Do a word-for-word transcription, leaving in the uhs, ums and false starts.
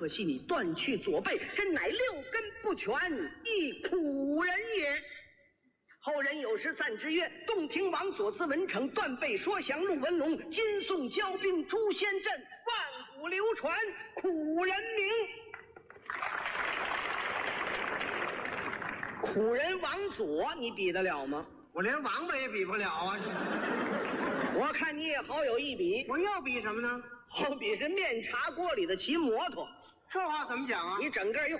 可惜你断去左背，真乃六根不全，亦苦人也。后人有诗赞之曰：洞庭王所自文成，断背说降陆文龙，金宋交兵诛仙阵，万古流传苦人名。苦人王佐，你比得了吗？ 我连王八也比不了啊！ 我看你也好有一比。 我要比什么呢？ 好比是面茶锅里的骑摩托。 这话怎么讲啊？ 你整个一